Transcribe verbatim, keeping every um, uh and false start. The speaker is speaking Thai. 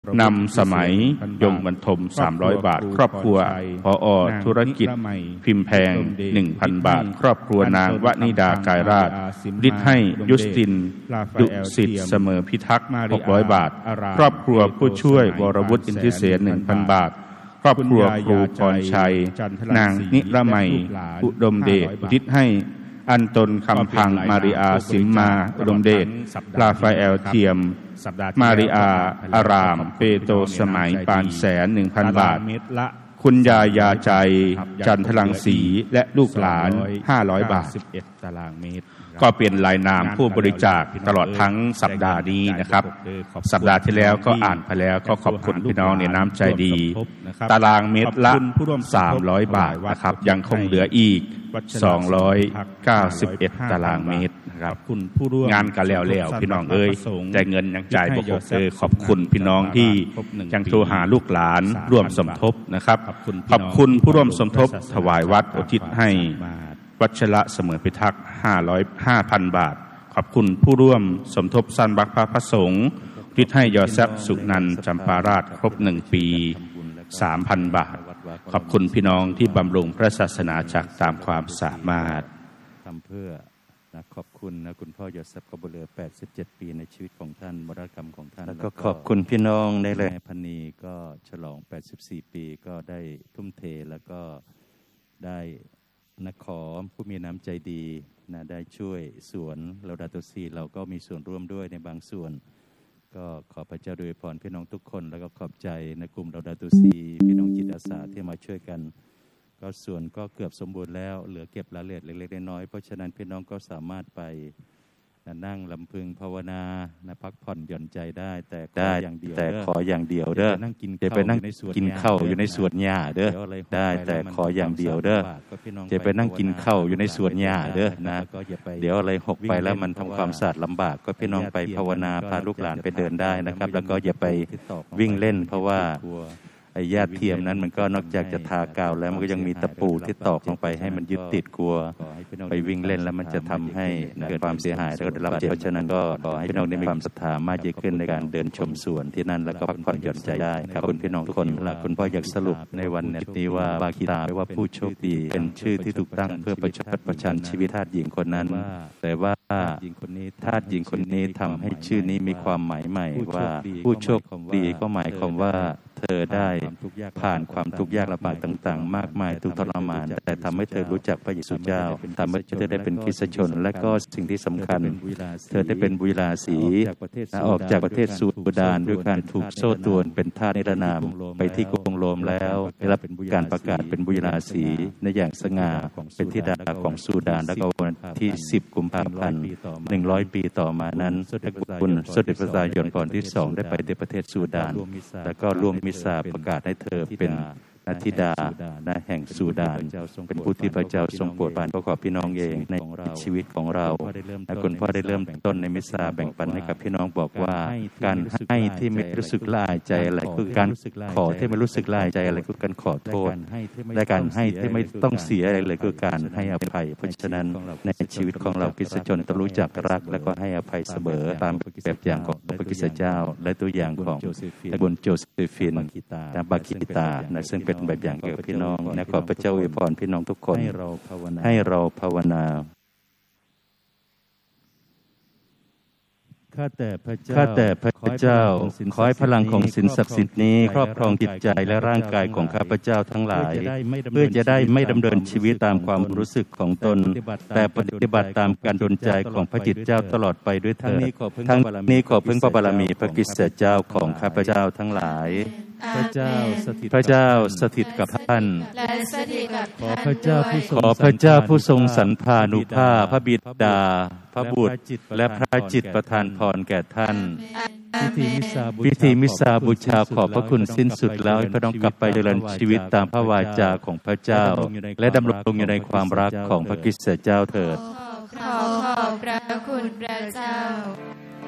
นำสมัยยงบรรทมสามร้อยบาทครอบครัวผอ.ธุรกิจพิมพ์แพง หนึ่งพัน บาทครอบครัวนางวนิดากายราชฤทธิ์ให้ยุสตินดุสิตเสมอพิทักษ์หกร้อยบาทครอบครัวผู้ช่วยวรวุฒิอินทิเสน หนึ่งพัน บาทครอบครัวครูพรชัยนางนิรมัยอุดมเดชฤทธิ์ให้อันตนคำพังมาริอาสิมมาอุดมเดชลาฟาเอลเทียมมาริอาอารามเปโตสมัยปานแสน หนึ่งพัน บาทคุณยายาใจจันทรังสีและลูกหลานห้าร้อยบาทก็เป็นรายนามผู้บริจาคตลอดทั้งสัปดาห์นี้นะครับสัปดาห์ที่แล้วก็อ่านไปแล้วก็ขอบคุณพี่น้องในน้ำใจดีตารางเมตรละสามร้อยบาทนะครับยังคงเหลืออีกสองร้อยเก้าสิบเอ็ดตารางเมตรนะครับงานกันแล้วๆพี่น้องเอ้ยแต่เงินยังจ่ายบ่ครบเออขอบคุณพี่น้องที่ยังโทรหาลูกหลานร่วมสมทบนะครับขอบคุณผู้ร่วมสมทบถวายวัดอุทิศให้วัชระเสมอพิทักษ์ห้าร้อย ห้าพัน บาทขอบคุณผู้ร่วมสมทบสั้นบักพระพระสงฆ์ที่ให้ยอแซบสุนันท์จำปาราชครบหนึ่งปี สามพัน บาทขอบคุณพี่น้องที่บำรุงพระศาสนาจักรตามความสามารถทำเพื่อนะขอบคุณนะคุณพ่อยอแซบกบเลือแปดสิบเจ็ดปีในชีวิตของท่านมรดกกรรมของท่านแล้วก็ขอบคุณพี่น้องในแหล่พันนีก็ฉลองแปดสิบสี่ปีก็ได้ทุ่มเทแล้วก็ได้นักขอผู้มีน้ำใจดีนะได้ช่วยสวนเราดาตุซีเราก็มีส่วนร่วมด้วยในบางส่วนก็ขอพระเจ้าอวยพรพี่น้องทุกคนแล้วก็ขอบใจในกลุ่มเราดาตุซีพี่น้องจิตอาสาที่มาช่วยกันก็ส่วนก็เกือบสมบูรณ์แล้วเหลือเก็บรายละเอียดเล็กๆน้อยๆเพราะฉะนั้นพี่น้องก็สามารถไปนั่งลำพึงภาวนานะพักผ่อนหย่อนใจได้แต่ได้อย่างเดียวแต่ขออย่างเดียวเด้อจะไปนั่งกินข้าวอยู่ในสวนหญ้าเด้อได้แต่ขออย่างเดียวเด้อจะไปนั่งกินข้าวอยู่ในสวนหญ้าเด้อนะเดี๋ยวอะไรหกไปแล้วมันทำความสะอาดลำบากก็พี่น้องไปภาวนาพาลูกหลานไปเดินได้นะครับแล้วก็อย่าไปวิ่งเล่นเพราะว่าไอ้หญ้าเทียมนั้นมันก็นอกจากจะทากาวแล้วมันก็ยังมีตะปูที่ตอกลงไปให้มันยึดติดกลัวไปวิ่งเล่นแล้วมันจะทำให้เกิดความเสียหายแล้วก็ได้รับบาดเจ็บเพราะฉะนั้นก็ขอให้พี่น้องได้มีความศรัทธามากยิ่งขึ้นในการเดินชมสวนที่นั่นแล้วก็พักผ่อนหย่อนใจได้ครับคุณพี่น้องทุกคนและคุณพ่ออยากสรุปในวันนี้ว่าบาคิตาแปลว่าผู้โชคดีเป็นชื่อที่ถูกตั้งเพื่อประชันประชันชีวิตทาสหญิงคนนั้นแต่ว่าทาสหญิงคนนี้ทำให้ชื่อนี้มีความหมายใหม่ว่าผู้โชคดีก็หมายความว่าเธอได้ผ่านความทุกข์ยากลำบากต่างๆมากมายทุกทรมานแต่ทำให้เธอรู้จักพระเยซูเจ้าทำให้เธอได้เป็นคริสตชนและก็สิ่งที่สำคัญเธอได้เป็นบุญราศีออกจากประเทศซูดานด้วยการถูกโซ่ตรวนเป็นทาสนิรนามไปที่กรุงโรมแล้วได้รับการประกาศเป็นบุญราศีในอย่างสง่าเป็นธิดาของซูดานแล้วก็วันที่สิบกุมภาพันธ์หนึ่งร้อยปีต่อมานั้นพระคุณสมเด็จพระเจ้าอยู่หัวที่สองได้ไปในประเทศซูดานแล้วก็ร่วมมิสซาประกาศให้เธอเป็นธิดาแห่งซูดานเป็นผู้ที่พระเจ้าทรงโปรดปรานขอพี่น้องเองในชีวิตของเราและคุณพ่อได้เริ่มต้นในมิสซาแบ่งปันให้กับพี่น้องบอกว่าการให้ที่ไม่รู้สึกละอายใจอะไรคือการขอที่ไม่รู้สึกละอายใจอะไรคือการขอโทษและการให้ที่ไม่ต้องเสียอะไรเลยคือการให้อภัยเพราะฉะนั้นในชีวิตของเราคริสตชนต้องรู้จักรักและก็ให้อภัยเสมอตามแบบอย่างของพระคริสตเจ้าและตัวอย่างของบุญโจเซฟินและบาคิตานะซึ่งเป็นแบบอย่างแก่พี่น้องและขอพระเจ้าอวยพรพี่น้องทุกคนให้เราภาวนาให้เราภาวนาข้าแต่พระเจ้าข้าแต่พระเจ้าขอให้พลังของสินศักดิ์สิทธิ์นี้ครอบครองจิตใจและร่างกายของข้าพเจ้าทั้งหลายเพื่อจะได้ไม่ดำเนินชีวิตตามความรู้สึกของตนแต่ปฏิบัติตามการดลใจของพระจิตเจ้าตลอดไปด้วยเถิดทั้งนี้ขอพึ่งพระบารมีพระคริสตเจ้าของข้าพเจ้าทั้งหลายพระเจ้าสถิตพระเจ้าสถิตกับท่านและสถิตกับขอพระเจ้าผู้ทรงขอพระเจ้าผู้ทรงสรรพานุภาพพระบิดาพระบุตรและพระจิตประทานพรแก่ท่านพิธีมิสซาบูชาขอบพระคุณสิ้นสุดแล้วให้พระองค์กลับไปดำเนินชีวิตตามพระวาจาของพระเจ้าและดำรงอยู่ในความรักของพระคริสตเจ้าเถิดขอขอบพระคุณพระเจ้า